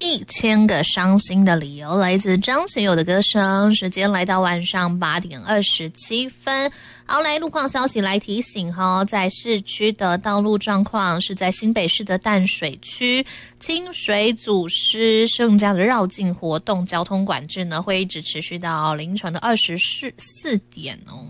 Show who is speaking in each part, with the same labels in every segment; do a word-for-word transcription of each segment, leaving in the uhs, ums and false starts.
Speaker 1: 一千个伤心的理由，来自张学友的歌声。时间来到晚上八点二十七分。好，来路况消息来提醒哈，在市区的道路状况是在新北市的淡水区，清水祖师圣家的绕境活动交通管制呢，会一直持续到凌晨的二十四点哦。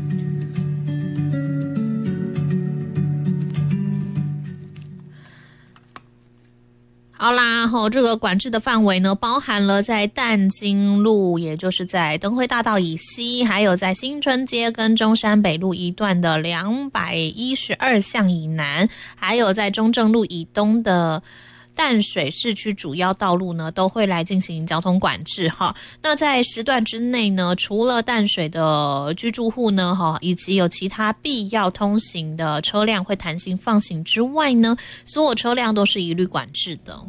Speaker 1: 好啦，吼，这个管制的范围呢，包含了在淡金路，也就是在灯辉大道以西，还有在新春街跟中山北路一段的两百一十二巷以南，还有在中正路以东的淡水市区主要道路呢，都会来进行交通管制哈。那在时段之内呢，除了淡水的居住户呢，哈，以及有其他必要通行的车辆会弹性放行之外呢，所有车辆都是一律管制的。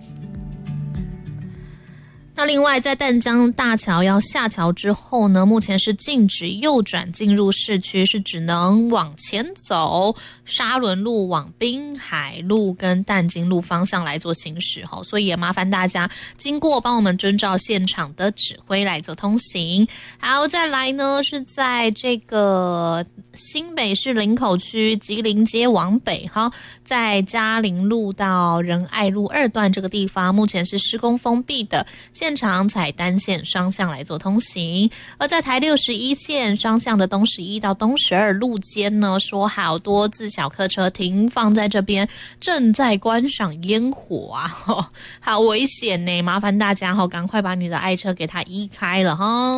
Speaker 1: 那另外，在淡江大桥要下桥之后呢，目前是禁止右转进入市区，是只能往前走，沙仑路往滨海路跟淡金路方向来做行驶，所以也麻烦大家经过帮我们遵照现场的指挥来做通行。好，再来呢是在这个新北市林口区吉林街往北，哈，在嘉陵路到仁爱路二段这个地方，目前是施工封闭的，现场采单线双向来做通行。而在台六十一线双向的东十一到东十二路间呢，说好多自小客车停放在这边，正在观赏烟火啊，哦、好危险呢！麻烦大家哈、哦，赶快把你的爱车给它移开了哈。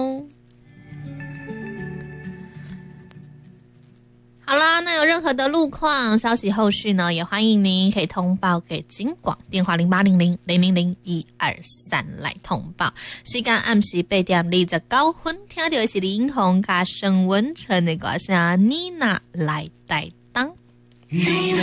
Speaker 1: 好啦，那有任何的路况消息后续呢，也欢迎您可以通报给警广，电话零八零零零零零一二三来通报。时间暗时八点二十九分，听到的是林红加沈文成的歌声，妮娜来带当。